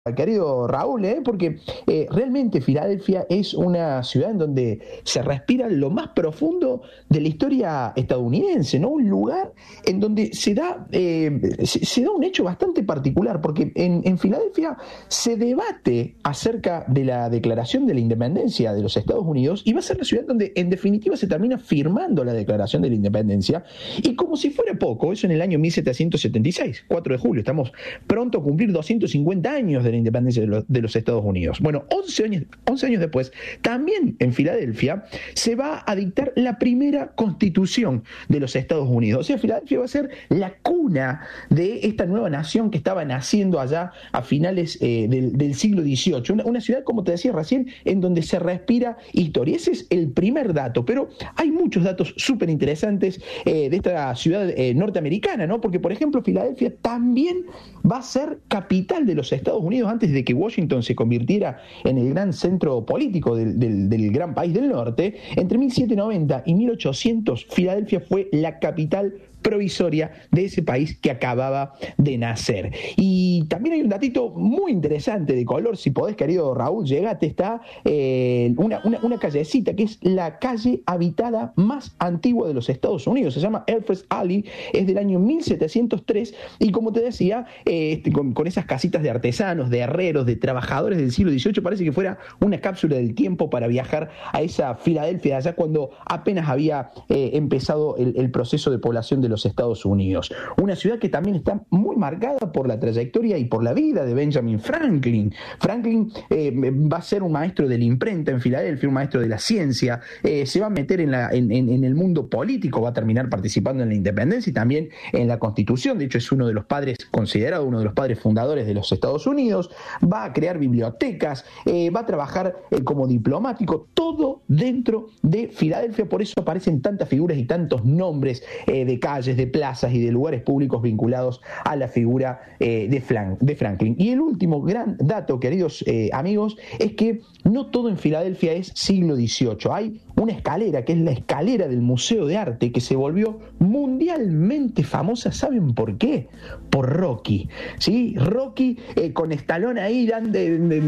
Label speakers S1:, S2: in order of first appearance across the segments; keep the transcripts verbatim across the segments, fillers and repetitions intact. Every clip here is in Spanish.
S1: querido Raúl, ¿eh? porque eh, realmente Filadelfia es una ciudad en donde se respira lo más profundo de la historia estadounidense, ¿no? Un lugar en donde se da, eh, se, se da un hecho bastante particular, porque en, en Filadelfia se debate acerca de la declaración de la independencia de los Estados Unidos, y va a ser la ciudad donde en definitiva se termina firmando la declaración de la independencia, y como si fuera poco, eso en el año mil setecientos setenta y seis, cuatro de julio, estamos pronto a cumplir doscientos cincuenta años de la independencia de los, de los Estados Unidos. Bueno, once años, once años después, también en Filadelfia se va a dictar la primera constitución de los Estados Unidos. O sea, Filadelfia va a ser la cuna de esta nueva nación que estaba naciendo allá a finales eh, del, del siglo dieciocho. Una, una ciudad, como te decía recién, en donde se respira historia. Ese es el primer dato, pero hay muchos datos súper interesantes eh, de esta ciudad eh, norteamericana, ¿no? Porque, por ejemplo, Filadelfia también va a ser capital de los Estados Unidos antes de que Washington se convirtiera en el gran centro político del, del, del gran país del norte. Entre mil setecientos noventa y mil ochocientos, Filadelfia fue la capital provisoria de ese país que acababa de nacer. Y también hay un datito muy interesante de color, si podés, querido Raúl, llegate, está eh, una, una, una callecita que es la calle habitada más antigua de los Estados Unidos, se llama Elfreth Alley, es del año mil setecientos tres, y como te decía, eh, este, con, con esas casitas de artesanos, de herreros, de trabajadores del siglo dieciocho, parece que fuera una cápsula del tiempo para viajar a esa Filadelfia allá cuando apenas había eh, empezado el, el proceso de población de los Estados Unidos. Una ciudad que también está muy marcada por la trayectoria y por la vida de Benjamin Franklin. Franklin eh, va a ser un maestro de la imprenta en Filadelfia, un maestro de la ciencia, eh, se va a meter en, la, en, en, en el mundo político, va a terminar participando en la independencia y también en la Constitución. De hecho, es uno de los padres, considerado uno de los padres fundadores de los Estados Unidos. Va a crear bibliotecas, eh, va a trabajar eh, como diplomático, todo dentro de Filadelfia. Por eso aparecen tantas figuras y tantos nombres eh, de calles, de plazas y de lugares públicos vinculados a la figura eh, de, Flan, de Franklin. Y el último gran dato, queridos eh, amigos, es que no todo en Filadelfia es siglo dieciocho. Hay una escalera, que es la escalera del Museo de Arte, que se volvió mundialmente famosa. ¿Saben por qué? Por Rocky. ¿Sí? Rocky eh, con Stallone ahí dan de, de,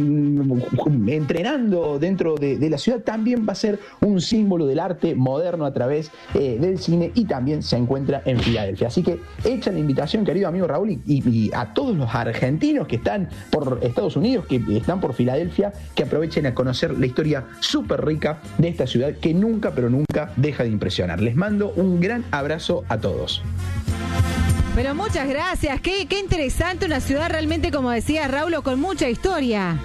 S1: de, entrenando dentro de, de la ciudad, también va a ser un símbolo del arte moderno a través eh, del cine, y también se encuentra en Filadelfia. Así que hecha la invitación, querido amigo Raúl, y, y a todos los argentinos que están por Estados Unidos, que están por Filadelfia, que aprovechen a conocer la historia súper rica de esta ciudad que nunca, pero nunca deja de impresionar. Les mando un gran abrazo a todos.
S2: Pero muchas gracias, qué, qué interesante, una ciudad realmente, como decía Raúl, con mucha historia.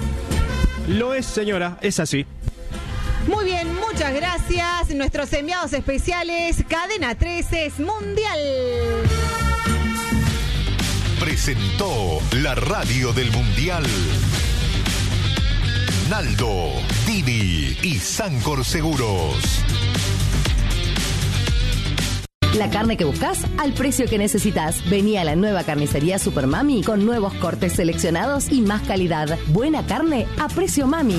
S3: Lo es, señora, es así.
S2: Muy bien, muchas gracias. Nuestros enviados especiales, Cadena trece Mundial.
S4: Presentó la radio del Mundial Naldo, Didi y Sancor Seguros.
S5: La carne que buscas al precio que necesitas. Vení a la nueva carnicería Super Mami con nuevos cortes seleccionados y más calidad. Buena carne a precio mami.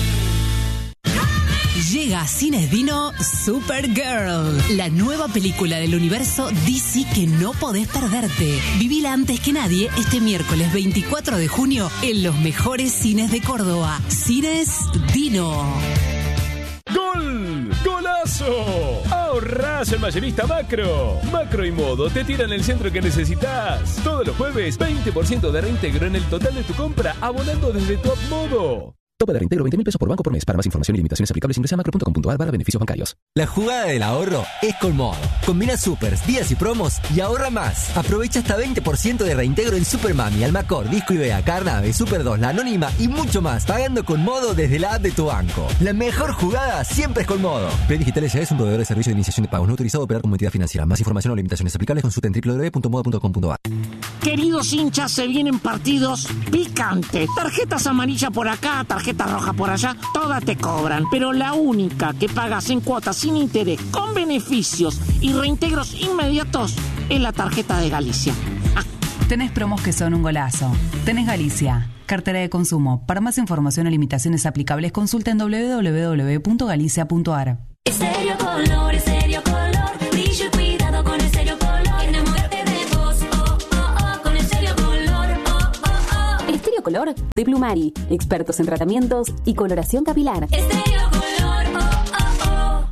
S6: Llega a Cines Dino Supergirl, la nueva película del universo D C que no podés perderte. Vivila antes que nadie este miércoles veinticuatro de junio en los mejores cines de Córdoba. Cines Dino.
S7: ¡Gol! ¡Golazo! ¡Ahorrás en Mayorista Macro! Macro y Modo te tiran el centro que necesitas. Todos los jueves, veinte por ciento de reintegro en el total de tu compra, abonando desde Top Modo.
S8: Tope de reintegro veinte mil pesos por banco por mes. Para más información y limitaciones aplicables ingresa a macro punto com punto a r para beneficios bancarios.
S9: La jugada del ahorro es con Modo. Combina supers, días y promos y ahorra más. Aprovecha hasta veinte por ciento de reintegro en Super Mami, Almacor, Disco Idea, Carnave, Super dos, La Anónima y mucho más. Pagando con Modo desde la app de tu banco. La mejor jugada siempre es con Modo. Predigital S A es un proveedor de servicio de iniciación de pagos no autorizado a operar como entidad financiera. Más información o limitaciones aplicables consulta en doble u doble u doble u punto modo punto com punto a r.
S10: Queridos hinchas, se vienen partidos picantes. Tarjetas amarillas por acá, tarjeta roja por allá. Todas te cobran, pero la única que pagas en cuotas sin interés, con beneficios y reintegros inmediatos es la tarjeta de Galicia. Ah.
S6: Tenés promos que son un golazo. Tenés Galicia, cartera de consumo. Para más información o limitaciones aplicables, consulta en doble u doble u doble u punto galicia punto a r.
S11: Estéreo Color, Estéreo Color, brillo y cuidado con Estéreo Color. Enamórate de vos, oh, oh, oh, con Estéreo Color, oh, oh, oh.
S5: Estéreo Color
S12: Color de Plumari, expertos en tratamientos y coloración capilar.
S11: Estéreo Color, oh, oh,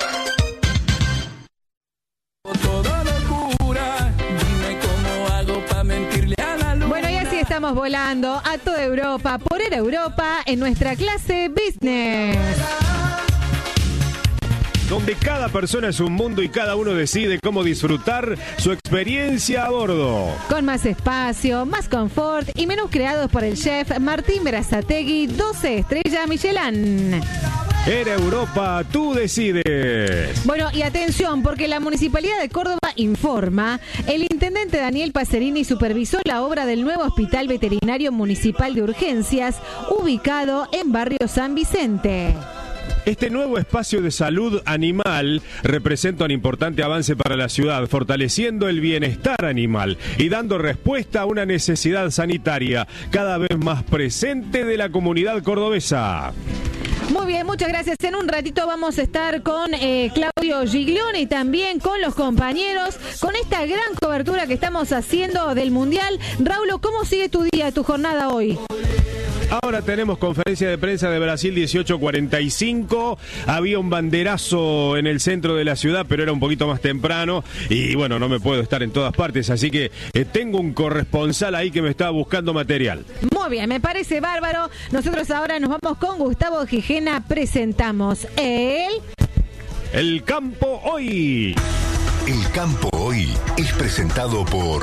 S11: oh.
S13: Toda locura, dime cómo hago para mentirle a la luna.
S2: Bueno, y así estamos volando a toda Europa, por Era Europa, en nuestra clase Business.
S3: Donde cada persona es un mundo y cada uno decide cómo disfrutar su experiencia a bordo.
S2: Con más espacio, más confort y menús creados por el chef Martín Berazategui, doce estrellas Michelin.
S3: Era Europa, tú decides.
S2: Bueno, y atención, porque la Municipalidad de Córdoba informa, el intendente Daniel Pacerini supervisó la obra del nuevo Hospital Veterinario Municipal de Urgencias, ubicado en Barrio San Vicente.
S3: Este nuevo espacio de salud animal representa un importante avance para la ciudad, fortaleciendo el bienestar animal y dando respuesta a una necesidad sanitaria cada vez más presente de la comunidad cordobesa.
S2: Muy bien, muchas gracias. En un ratito vamos a estar con eh, Claudio Giglione y también con los compañeros, con esta gran cobertura que estamos haciendo del Mundial. Raulo, ¿cómo sigue tu día, tu jornada hoy?
S3: Ahora tenemos conferencia de prensa de Brasil dieciocho cuarenta y cinco. Había un banderazo en el centro de la ciudad, pero era un poquito más temprano. Y bueno, no me puedo estar en todas partes, así que eh, tengo un corresponsal ahí que me está buscando material.
S2: Muy bien, me parece bárbaro. Nosotros ahora nos vamos con Gustavo Gijena. Presentamos el...
S4: El Campo Hoy. El Campo Hoy es presentado por...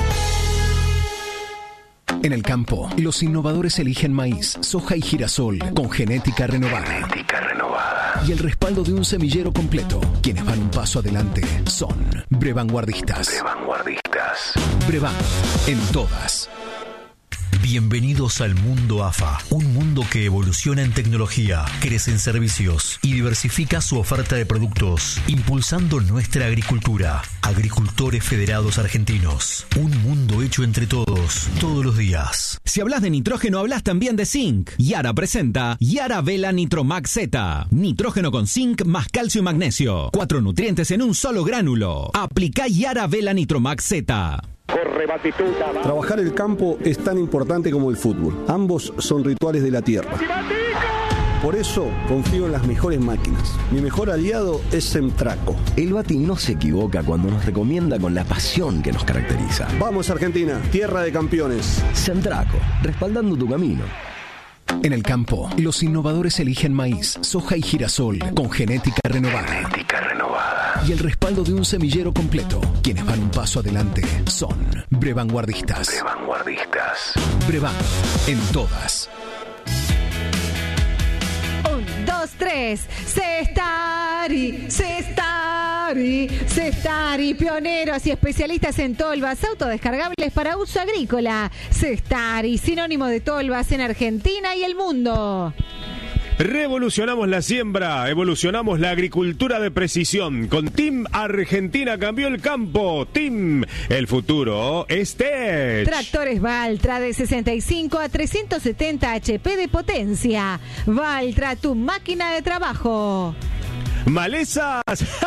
S14: En el campo, los innovadores eligen maíz, soja y girasol con genética renovada.
S4: Genética renovada.
S14: Y el respaldo de un semillero completo. Quienes van un paso adelante son Brevanguardistas.
S4: Brevanguardistas.
S14: Brevan, en todas.
S15: Bienvenidos al mundo A F A, un mundo que evoluciona en tecnología, crece en servicios y diversifica su oferta de productos, impulsando nuestra agricultura. Agricultores Federados Argentinos, un mundo hecho entre todos, todos los días.
S16: Si hablas de nitrógeno, hablas también de zinc. Yara presenta Yara Vela Nitromax Z. Nitrógeno con zinc más calcio y magnesio. Cuatro nutrientes en un solo gránulo. Aplica Yara Vela Nitromax Z.
S17: Corre Batistuta. Trabajar el campo es tan importante como el fútbol. Ambos son rituales de la tierra. Por eso confío en las mejores máquinas. Mi mejor aliado es Semtraco.
S18: El Bati no se equivoca cuando nos recomienda con la pasión que nos caracteriza.
S17: Vamos Argentina, tierra de campeones.
S18: Semtraco, respaldando tu camino.
S14: En el campo, los innovadores eligen maíz, soja y girasol con genética renovada.
S4: Genética renovada.
S14: Y el respaldo de un semillero completo. Quienes van un paso adelante son Brevanguardistas.
S4: Brevanguardistas.
S14: Brevan, en todas.
S2: Un, dos, tres. Cestari, Cestari, Cestari, pioneros y especialistas en tolvas autodescargables para uso agrícola. Cestari, sinónimo de tolvas en Argentina y el mundo.
S3: Revolucionamos la siembra, evolucionamos la agricultura de precisión. Con Team Argentina cambió el campo. Team, el futuro es Tech.
S2: Tractores Valtra de sesenta y cinco a trescientos setenta H P de potencia. Valtra, tu máquina de trabajo.
S3: ¡Malezas!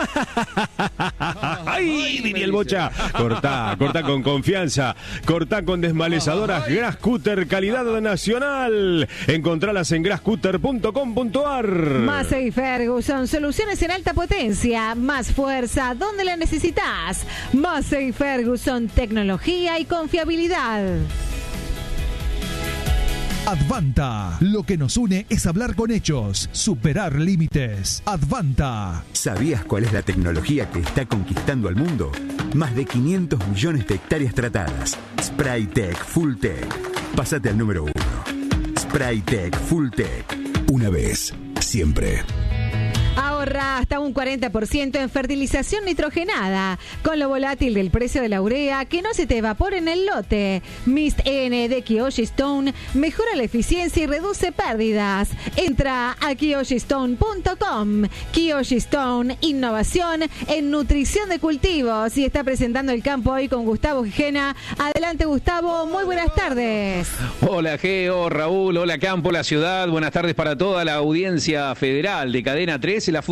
S3: ¡Ay! Diría el Bocha. Cortá, cortá con confianza. Cortá con desmalezadoras Grascutter, calidad nacional. Encontralas en grascutter punto com punto a r.
S2: Massey Ferguson, soluciones en alta potencia. Más fuerza, donde la necesitas. Massey Ferguson, tecnología y confiabilidad.
S19: Advanta. Lo que nos une es hablar con hechos, superar límites. Advanta.
S20: ¿Sabías cuál es la tecnología que está conquistando al mundo? Más de quinientos millones de hectáreas tratadas. Spraytec Full Tech. Pásate al número uno. Spraytec Full Tech.
S14: Una vez, siempre.
S2: Ahorra hasta un cuarenta por ciento en fertilización nitrogenada. Con lo volátil del precio de la urea, que no se te evapore en el lote. Mist N de Kiyoshi Stone mejora la eficiencia y reduce pérdidas. Entra a kiyoshi stone punto com. Kiyoshi Stone, innovación en nutrición de cultivos. Y está presentando el campo hoy con Gustavo Gijena. Adelante, Gustavo. Muy buenas tardes.
S21: Hola, Geo, Raúl. Hola, campo, la ciudad. Buenas tardes para toda la audiencia federal de Cadena tres. La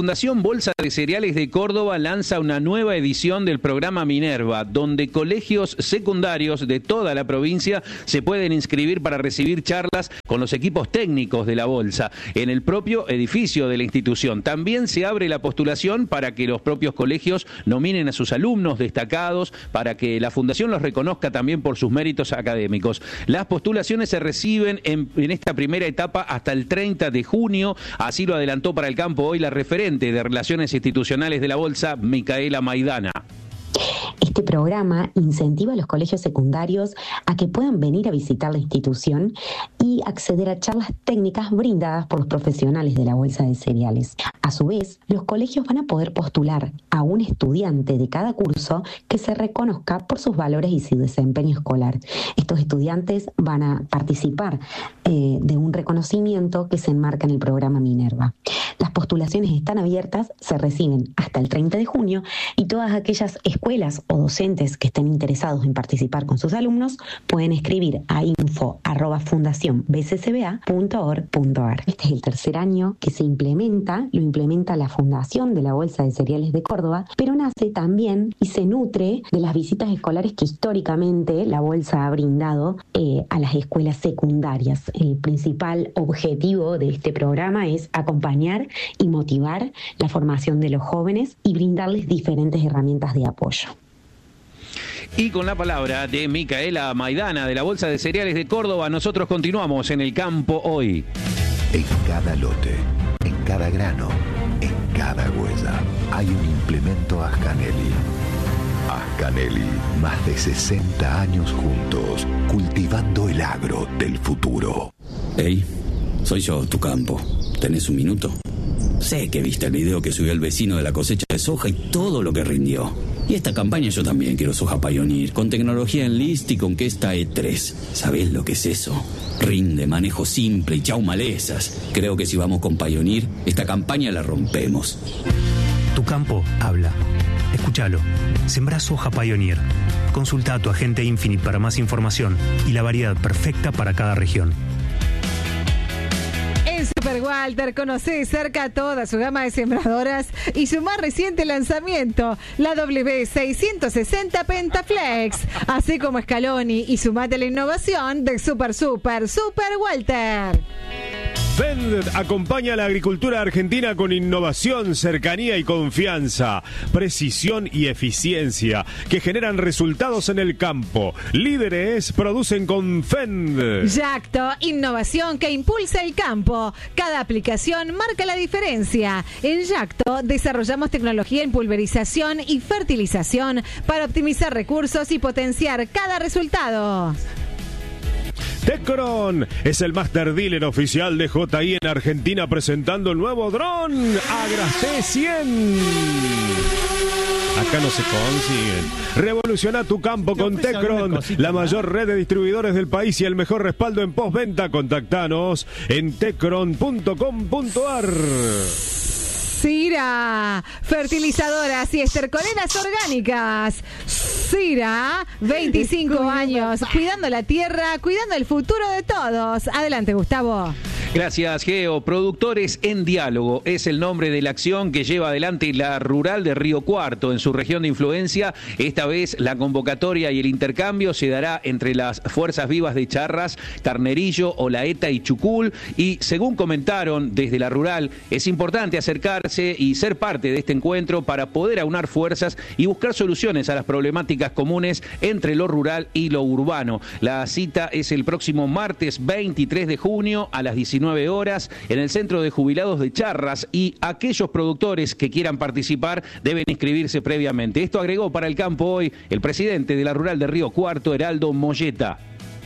S21: Fundación Bolsa de Cereales de Córdoba lanza una nueva edición del programa Minerva, donde colegios secundarios de toda la provincia se pueden inscribir para recibir charlas con los equipos técnicos de la Bolsa en el propio edificio de la institución. También se abre la postulación para que los propios colegios nominen a sus alumnos destacados, para que la Fundación los reconozca también por sus méritos académicos. Las postulaciones se reciben en, en esta primera etapa hasta el treinta de junio, así lo adelantó para el campo hoy la referente de Relaciones Institucionales de la Bolsa, Micaela Maidana.
S22: Este programa incentiva a los colegios secundarios a que puedan venir a visitar la institución y acceder a charlas técnicas brindadas por los profesionales de la Bolsa de Cereales. A su vez, los colegios van a poder postular a un estudiante de cada curso que se reconozca por sus valores y su desempeño escolar. Estos estudiantes van a participar eh, de un reconocimiento que se enmarca en el programa Minerva. Las postulaciones están abiertas, se reciben hasta el treinta de junio y todas aquellas escuelas o docentes que estén interesados en participar con sus alumnos pueden escribir a info arroba fundación b c c b a punto org punto a r. Este es el tercer año que se implementa, lo implementa la Fundación de la Bolsa de Cereales de Córdoba, pero nace también y se nutre de las visitas escolares que históricamente la Bolsa ha brindado eh, a las escuelas secundarias. El principal objetivo de este programa es acompañar y motivar la formación de los jóvenes y brindarles diferentes herramientas de apoyo.
S21: Y con la palabra de Micaela Maidana de la Bolsa de Cereales de Córdoba, nosotros continuamos en el campo hoy.
S4: En cada lote, en cada grano, en cada huella, hay un implemento Ascanelli. Ascanelli, más de sesenta años juntos, cultivando el agro del futuro.
S23: Hey, soy yo, tu campo. ¿Tenés un minuto? Sé que viste el video que subió el vecino de la cosecha de soja y todo lo que rindió. Y esta campaña yo también quiero soja Pioneer, con tecnología Enlist y con Questa E tres. ¿Sabés lo que es eso? Rinde, manejo simple y chau malezas. Creo que si vamos con Pioneer, esta campaña la rompemos.
S24: Tu campo habla. Escúchalo. Sembrá soja Pioneer. Consulta a tu agente Infinite para más información y la variedad perfecta para cada región.
S2: Super Walter, conoce de cerca toda su gama de sembradoras y su más reciente lanzamiento, la W seiscientos sesenta Pentaflex, así como Scaloni, y sumate a la innovación de Super Super Super Walter.
S3: Fend acompaña a la agricultura argentina con innovación, cercanía y confianza, precisión y eficiencia que generan resultados en el campo. Líderes producen con Fend.
S2: Yacto, innovación que impulsa el campo. Cada aplicación marca la diferencia. En Yacto desarrollamos tecnología en pulverización y fertilización para optimizar recursos y potenciar cada resultado.
S3: Tecron es el Master Dealer oficial de J I en Argentina, presentando el nuevo dron Agra T cien. Acá no se consiguen. Revoluciona tu campo con Tecron, la mayor red de distribuidores del país y el mejor respaldo en postventa. Contactanos en tecron punto com punto a r.
S2: Cira, fertilizadoras y estercoleras orgánicas. Cira, veinticinco años, cuidando la tierra, cuidando el futuro de todos. Adelante, Gustavo.
S21: Gracias, Geo. Productores en Diálogo es el nombre de la acción que lleva adelante la Rural de Río Cuarto en su región de influencia. Esta vez la convocatoria y el intercambio se dará entre las fuerzas vivas de Charras, Carnerillo, Olaeta y Chucul. Y según comentaron desde la Rural, es importante acercarse y ser parte de este encuentro para poder aunar fuerzas y buscar soluciones a las problemáticas comunes entre lo rural y lo urbano. La cita es el próximo martes veintitrés de junio a las diecinueve horas en el Centro de Jubilados de Charras, y aquellos productores que quieran participar deben inscribirse previamente. Esto agregó para el campo hoy el presidente de la Rural de Río Cuarto, Heraldo Molleta.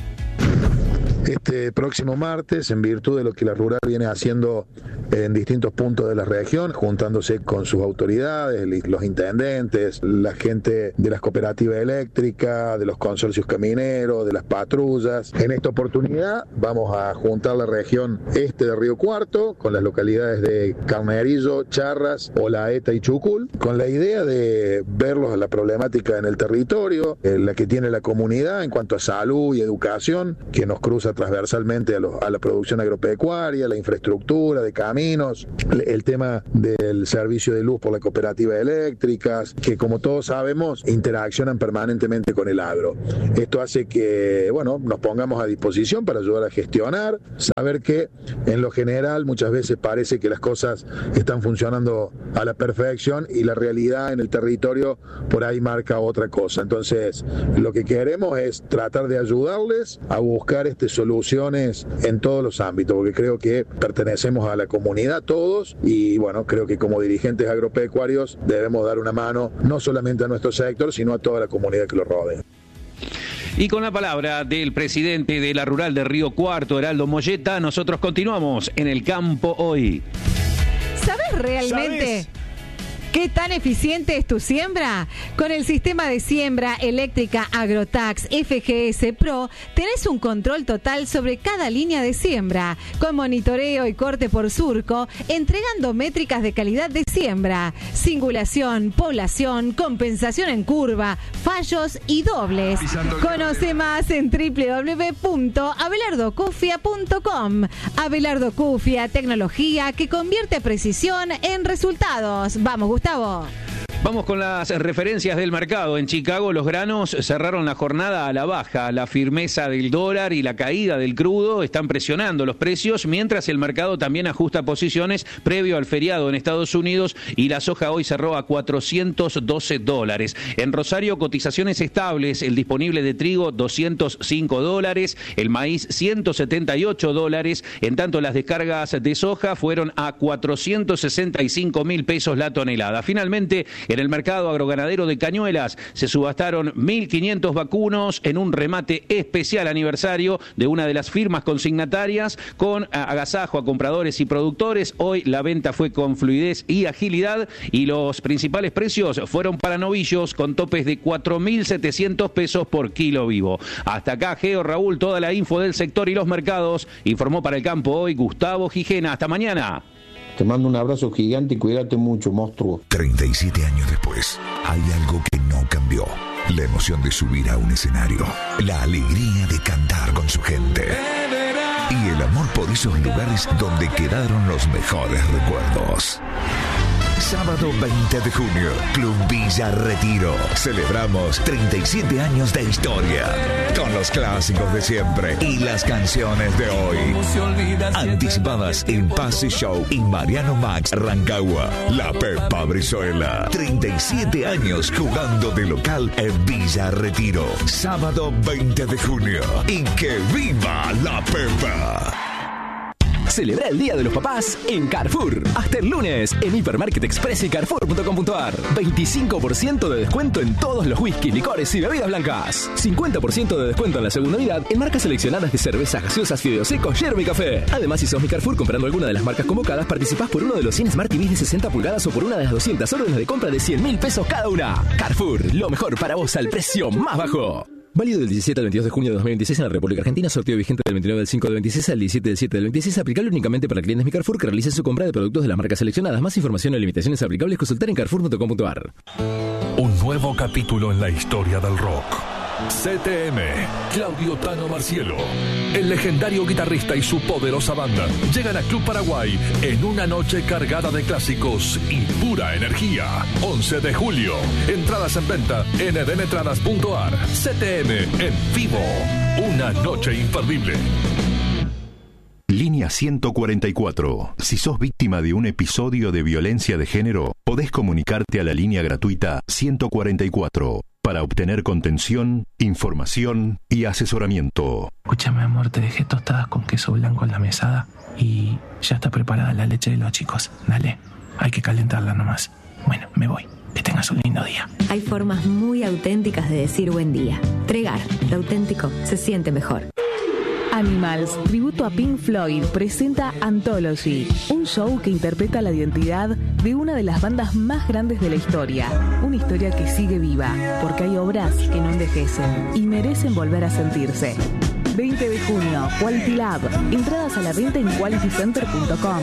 S25: Este próximo martes, en virtud de lo que la Rural viene haciendo en distintos puntos de la región, juntándose con sus autoridades, los intendentes, la gente de las cooperativas eléctricas, de los consorcios camineros, de las patrullas. En esta oportunidad vamos a juntar la región este de Río Cuarto con las localidades de Carnerillo, Charras, Olaeta y Chucul, con la idea de verlos la problemática en el territorio, en la que tiene la comunidad en cuanto a salud y educación, que nos cruza transversalmente a, los, a la producción agropecuaria, la infraestructura de caminos, caminos, el tema del servicio de luz por la cooperativa de eléctricas, que como todos sabemos interaccionan permanentemente con el agro. Esto hace que, bueno, nos pongamos a disposición para ayudar a gestionar, saber que en lo general muchas veces parece que las cosas están funcionando a la perfección y la realidad en el territorio por ahí marca otra cosa. Entonces, lo que queremos es tratar de ayudarles a buscar este, soluciones en todos los ámbitos, porque creo que pertenecemos a la comunidad todos y bueno, creo que como dirigentes agropecuarios debemos dar una mano no solamente a nuestro sector, sino a toda la comunidad que lo rodea.
S21: Y con la palabra del presidente de la Rural de Río Cuarto, Heraldo Molleta, nosotros continuamos en el campo hoy.
S2: ¿Sabes realmente ¿Sabes? qué tan eficiente es tu siembra? Con el sistema de siembra eléctrica Agrotax F G S Pro tenés un control total sobre cada línea de siembra, con monitoreo y corte por surco, entregando métricas de calidad de siembra, singulación, población, compensación en curva, fallos y dobles. Conoce más en doble u doble u doble u punto abelardo cufia punto com. Abelardo Cufia, tecnología que convierte precisión en resultados. Vamos, Gustavo.
S21: Vamos con las referencias del mercado. En Chicago los granos cerraron la jornada a la baja. La firmeza del dólar y la caída del crudo están presionando los precios, mientras el mercado también ajusta posiciones previo al feriado en Estados Unidos y la soja hoy cerró a cuatrocientos doce dólares. En Rosario, cotizaciones estables. El disponible de trigo doscientos cinco dólares, el maíz ciento setenta y ocho dólares. En tanto, las descargas de soja fueron a cuatrocientos sesenta y cinco mil pesos la tonelada. Finalmente, en el mercado agroganadero de Cañuelas se subastaron mil quinientos vacunos en un remate especial aniversario de una de las firmas consignatarias, con agasajo a compradores y productores. Hoy la venta fue con fluidez y agilidad y los principales precios fueron para novillos con topes de cuatro mil setecientos pesos por kilo vivo. Hasta acá, Geo, Raúl, toda la info del sector y los mercados. Informó para el campo hoy Gustavo Gijena. Hasta mañana.
S1: Te mando un abrazo gigante y cuídate mucho, monstruo.
S4: treinta y siete años después, hay algo que no cambió. La emoción de subir a un escenario, la alegría de cantar con su gente y el amor por esos lugares donde quedaron los mejores recuerdos. Sábado veinte de junio, Club Villa Retiro. Celebramos treinta y siete años de historia, con los clásicos de siempre y las canciones de hoy. Anticipadas en Pase Show y Mariano Max Rancagua. La Pepa Brizuela. treinta y siete años jugando de local en Villa Retiro. Sábado veinte de junio. Y que viva la Pepa.
S7: Celebra el Día de los Papás en Carrefour. Hasta el lunes en Hipermarket Express y carrefour punto com punto ar. veinticinco por ciento de descuento en todos los whisky, licores y bebidas blancas. cincuenta por ciento de descuento en la segunda unidad en marcas seleccionadas de cervezas gaseosas, fideos secos, yerba y café. Además, si sos mi Carrefour comprando alguna de las marcas convocadas, participás por uno de los cien Smart T Vs de sesenta pulgadas o por una de las doscientas órdenes de compra de cien mil pesos cada una. Carrefour, lo mejor para vos al precio más bajo. Válido del diecisiete al veintidós de junio de dos mil veintiséis en la República Argentina. Sorteo vigente del veintinueve del cinco del veintiséis al diecisiete del siete del veintiséis. Aplicable únicamente para clientes Mi Carrefour que realicen su compra de productos de las marcas seleccionadas. Más información y limitaciones aplicables consultar en carrefour punto com punto ar.
S8: Un nuevo capítulo en la historia del rock. C T M, Claudio Tano Marcielo, el legendario guitarrista y su poderosa banda llegan a Club Paraguay en una noche cargada de clásicos y pura energía. once de julio, entradas en venta en eden entradas punto ar. C T M en vivo, una noche imperdible.
S9: Línea ciento cuarenta y cuatro. Si sos víctima de un episodio de violencia de género, podés comunicarte a la línea gratuita ciento cuarenta y cuatro para obtener contención, información y asesoramiento.
S10: Escúchame, amor, te dejé tostadas con queso blanco en la mesada y ya está preparada la leche de los chicos. Dale, hay que calentarla nomás. Bueno, me voy. Que tengas un lindo día.
S26: Hay formas muy auténticas de decir buen día. Tregar, lo auténtico se siente mejor.
S27: Animals, tributo a Pink Floyd, presenta Anthology, un show que interpreta la identidad de una de las bandas más grandes de la historia. Una historia que sigue viva, porque hay obras que no envejecen y merecen volver a sentirse. veinte de junio, Quality Lab. Entradas a la venta en quality center punto com.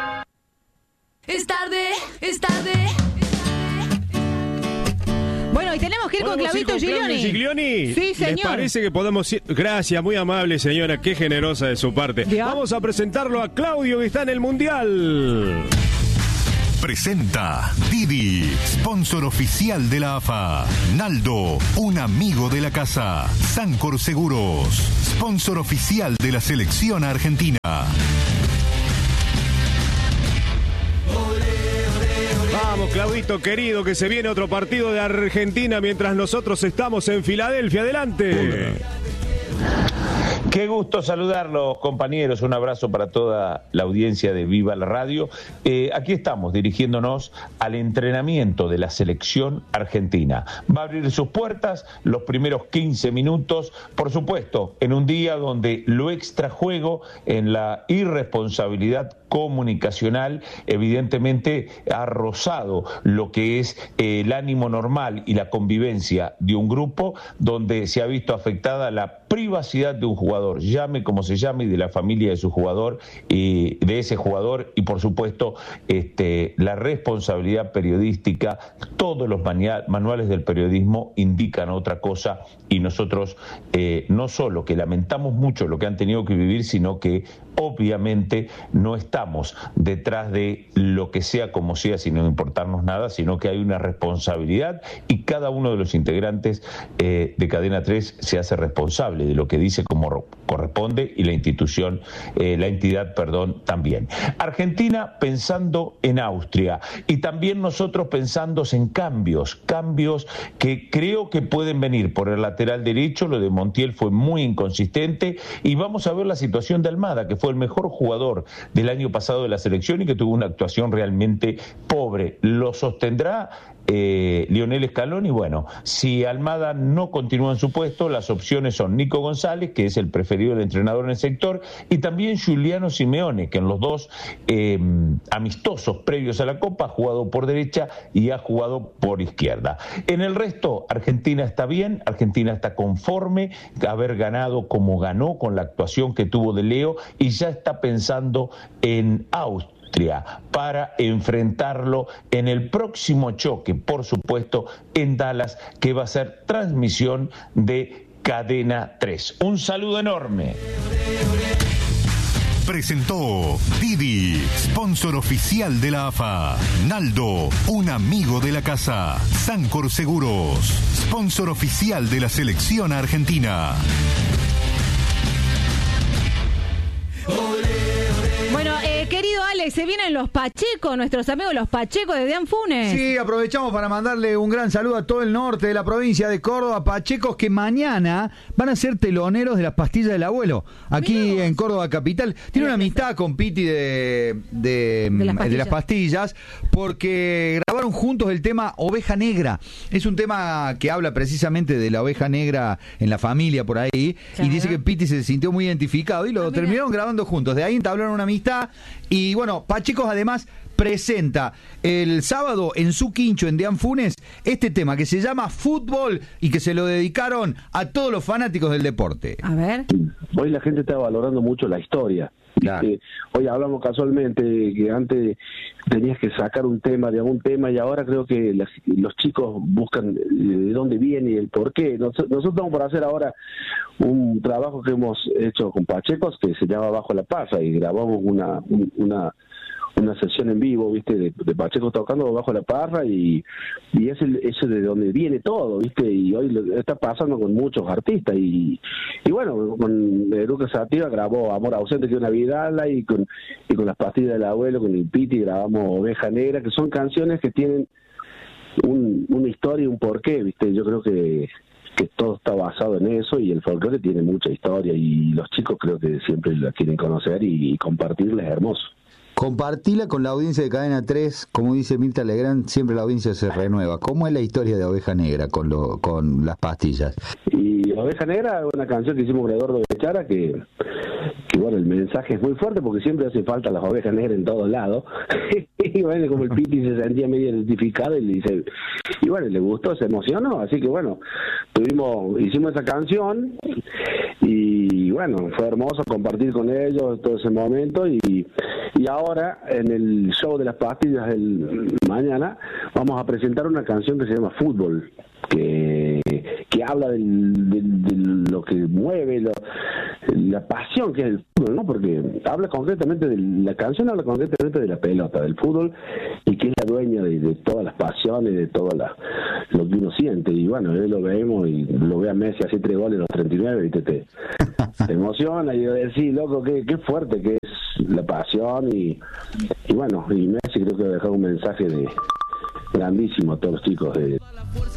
S11: Es tarde, es tarde.
S2: Bueno, y tenemos que ir con
S3: ¿Podemos ir
S2: Clavito
S3: con Claudio
S2: Giglioni.
S3: Giglioni?
S2: Sí,
S3: ¿Les
S2: señor.
S3: parece que podemos ir? Gracias, muy amable señora, qué generosa de su parte.
S2: ¿Vio?
S3: Vamos a presentarlo a Claudio, que está en el Mundial.
S9: Presenta Didi, sponsor oficial de la A F A. Naldo, un amigo de la casa. Sancor Seguros, sponsor oficial de la selección argentina.
S3: Vamos, Claudito querido, que se viene otro partido de Argentina mientras nosotros estamos en Filadelfia. Adelante.
S5: Qué gusto saludarlos, compañeros. Un abrazo para toda la audiencia de Viva la Radio. Eh, aquí estamos dirigiéndonos al entrenamiento de la selección argentina. Va a abrir sus puertas los primeros quince minutos, por supuesto, en un día donde lo extrajuego, en la irresponsabilidad comunicacional, evidentemente ha rozado lo que es eh, el ánimo normal y la convivencia de un grupo donde se ha visto afectada la privacidad de un jugador, llame como se llame, y de la familia de su jugador, y de ese jugador, y por supuesto este, la responsabilidad periodística. Todos los manuales del periodismo indican otra cosa, y nosotros eh, no solo que lamentamos mucho lo que han tenido que vivir, sino que obviamente no estamos detrás de lo que sea como sea sin no importarnos nada, sino que hay una responsabilidad, y cada uno de los integrantes eh, de Cadena tres se hace responsable de lo que dice como corresponde, y la institución, eh, la entidad, perdón, también. Argentina pensando en Austria, y también nosotros pensando en cambios, cambios que creo que pueden venir por el lateral derecho. Lo de Montiel fue muy inconsistente, y vamos a ver la situación de Almada, que fue el mejor jugador del año pasado de la selección y que tuvo una actuación realmente pobre. ¿Lo sostendrá eh, Lionel Scaloni? Bueno, si Almada no continúa en su puesto, las opciones son Nico González, que es el preferido del entrenador en el sector, y también Giuliano Simeone, que en los dos eh, amistosos previos a la Copa ha jugado por derecha y ha jugado por izquierda. En el resto, Argentina está bien, Argentina está conforme de haber ganado como ganó, con la actuación que tuvo de Leo, y ya está pensando en Austria para enfrentarlo en el próximo choque, por supuesto, en Dallas, que va a ser transmisión de Cadena tres. Un saludo enorme.
S9: Presentó Didi, sponsor oficial de la A F A. Naldo, un amigo de la casa. Sancor Seguros, sponsor oficial de la selección argentina.
S2: Bueno, eh, querido Alex, se vienen los Pacheco, nuestros amigos los Pacheco de Dean Funes.
S6: Sí, aprovechamos para mandarle un gran saludo a todo el norte de la provincia de Córdoba, Pachecos, que mañana van a ser teloneros de las pastillas del abuelo, aquí Mirá. en Córdoba capital. Tiene una amistad con Piti de, de, de, las de las pastillas, porque grabaron juntos el tema Oveja Negra. Es un tema que habla precisamente de la oveja negra en la familia por ahí, claro. Y dice que Piti se sintió muy identificado y lo ah, terminaron grabando juntos. De ahí entablaron una amistad. Y bueno, Pachecos además presenta el sábado en su quincho en Dean Funes este tema que se llama Fútbol, y que se lo dedicaron a todos los fanáticos del deporte.
S2: A ver.
S12: Hoy la gente está valorando mucho la historia. Claro. Eh, hoy hablamos casualmente que antes tenías que sacar un tema de algún tema, y ahora creo que las, los chicos buscan de dónde viene y el por qué. Nosotros, nosotros estamos por hacer ahora un trabajo que hemos hecho con Pachecos que se llama Bajo la Parra, y grabamos una un, una una sesión en vivo, viste, de, de Pacheco tocando Bajo la Parra, y, y es el, eso de donde viene todo, viste, y hoy lo está pasando con muchos artistas, y, y bueno, con Eruca Sativa grabó Amor Ausente, que es una vidala, y con, y con las pastillas del abuelo, con el Piti grabamos Oveja Negra, que son canciones que tienen un, una historia y un porqué, viste. Yo creo que que todo está basado en eso, y el folclore tiene mucha historia, y los chicos creo que siempre la quieren conocer, y, y compartirla es hermoso.
S13: Compartila con la audiencia de Cadena tres, como dice Mirta Legrand, siempre la audiencia se renueva. ¿Cómo es la historia de Oveja Negra con lo, con las pastillas?
S12: Y Oveja Negra es una canción que hicimos con Eduardo Bechara, que, que bueno, el mensaje es muy fuerte, porque siempre hace falta las ovejas negras en todos lados. Y bueno, como el Piti se sentía medio identificado, y le dice, y bueno, le gustó, se emocionó, así que bueno, tuvimos, hicimos esa canción, y bueno, fue hermoso compartir con ellos todo ese momento, y, y y ahora en el show de las pastillas del mañana vamos a presentar una canción que se llama Fútbol, que, que habla del, del, de lo que mueve, lo, la pasión que es el fútbol, ¿no? Porque habla concretamente de la canción, habla concretamente de la pelota, del fútbol, y que es la dueña de, de todas las pasiones, de todo la, lo que uno siente. Y bueno, hoy lo vemos y lo ve a Messi hace tres goles en los treinta y nueve y te, te, te emociona y decís, loco, qué, qué fuerte que es la pasión. Y, y bueno, y Messi creo que ha dejado un mensaje de grandísimo a todos los chicos de